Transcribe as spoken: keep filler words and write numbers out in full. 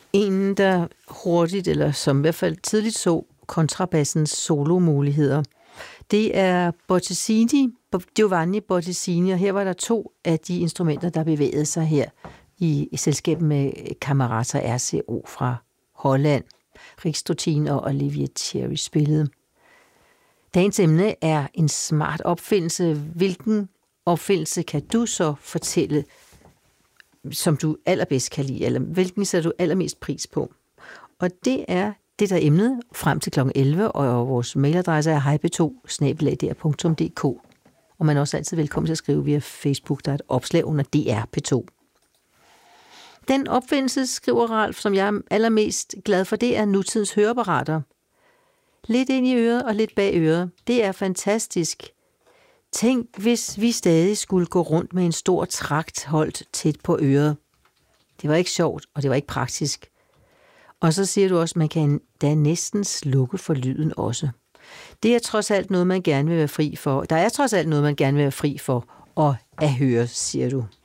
en, der hurtigt, eller som i hvert fald tidligt så kontrabassens solomuligheder. Det er Bottesini, Giovanni Bottesini, og her var der to af de instrumenter, der bevægede sig her i, i selskab med Camerata R C O fra Holland. Rik Stottin og Olivier Thierry spillede. Dagens emne er en smart opfindelse. Hvilken opfindelse kan du så fortælle, som du allerbedst kan lide, eller hvilken sætter du allermest pris på? Og det er det, der er emnet frem til klokken elleve, og vores mailadresse er hej p to snabel-a d r punktum d k. Og man er også altid velkommen til at skrive via Facebook, der er et opslag under D R P to. Den opfindelse, skriver Ralf, som jeg er allermest glad for, det er nutidens høreapparater. Lidt ind i øret og lidt bag øret. Det er fantastisk. Tænk, hvis vi stadig skulle gå rundt med en stor trakt holdt tæt på øret. Det var ikke sjovt, og det var ikke praktisk. Og så siger du også, at man kan da næsten slukke for lyden også. Det er trods alt noget, man gerne vil være fri for. Der er trods alt noget, man gerne vil være fri for, og at høre, siger du.